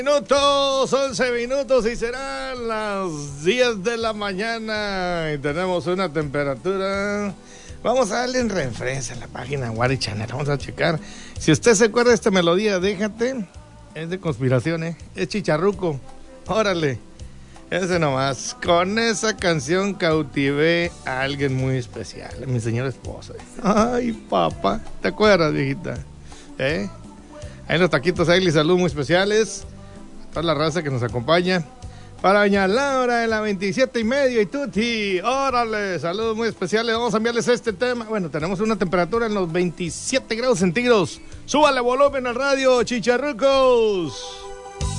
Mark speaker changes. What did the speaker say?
Speaker 1: Minutos, 11 minutos y serán las 10 de la mañana y tenemos una temperatura. Vamos a darle en referencia a la página Wari Channel, vamos a checar. Si usted se acuerda de esta melodía, déjate, es de conspiración, es Chicharruco, órale, ese nomás. Con esa canción cautivé a alguien muy especial, a mi señora esposa. Ay, papá, ¿te acuerdas, viejita? Hay unos taquitos ahí, salud muy especiales. Toda la raza que nos acompaña. Para doña Laura de la 27:30 y Tuti. Órale, saludos muy especiales. Vamos a enviarles este tema. Bueno, tenemos una temperatura en los 27 grados centígrados. Súbale volumen al radio, chicharrucos.